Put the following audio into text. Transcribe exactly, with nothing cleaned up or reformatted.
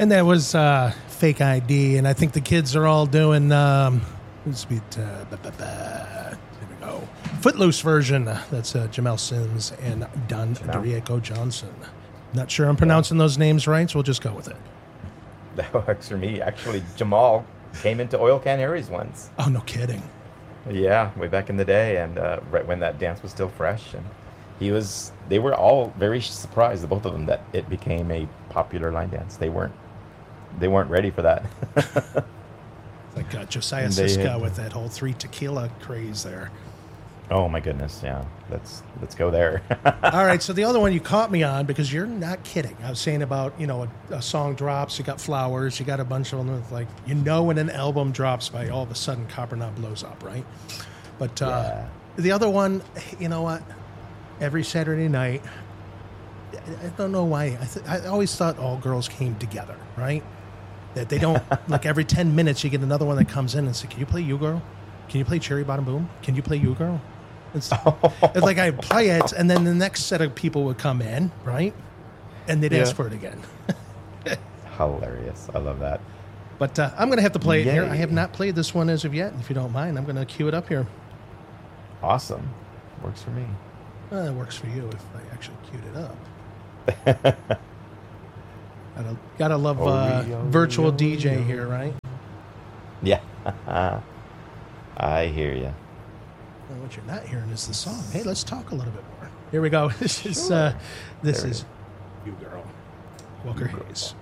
And that was uh, Fake I D, and I think the kids are all doing. Um, let's be, uh, bah, bah, bah. There we go. Footloose version. That's uh, Jamel Sims and Don Dorieko Johnson. Not sure I'm pronouncing those names right, so we'll just go with it. That works for me. Actually, Jamal came into Oil Can Harry's once. Oh, no kidding. Yeah, way back in the day, and uh, right when that dance was still fresh, and he was. They were all very surprised, the both of them, that it became a popular line dance. They weren't. They weren't ready for that. Like uh, Josiah And they Siska had- with that whole three tequila craze there. Oh my goodness, yeah. Let's let's go there. All right, so the other one you caught me on, because you're not kidding. I was saying about, you know, a, a song drops, you got Flowers, you got a bunch of them with, like, you know, when an album drops by all of a sudden Copper Knot blows up, right? But uh, Yeah. the other one, you know what? Every Saturday night, I I don't know why. I, th- I always thought all girls came together, right? That they don't, like every ten minutes you get another one that comes in and say, can you play You Girl? Can you play Cherry Bottom Boom? Can you play You Girl? It's, it's like I play it, and then the next set of people would come in, right? And they'd Yeah. ask for it again. Hilarious. I love that. But uh, I'm going to have to play it here. I Yay. have not played this one as of yet. If you don't mind, I'm going to cue it up here. Awesome. Works for me. Well, it works for you if I actually queued it up. gotta, gotta love uh, Oreo, virtual Oreo, D J Oreo. here, right? Yeah. I hear you. Well, what you're not hearing is the song. Hey, let's talk a little bit more. Here we go. This is uh, this There it is You Girl, Walker You Girl. Hayes.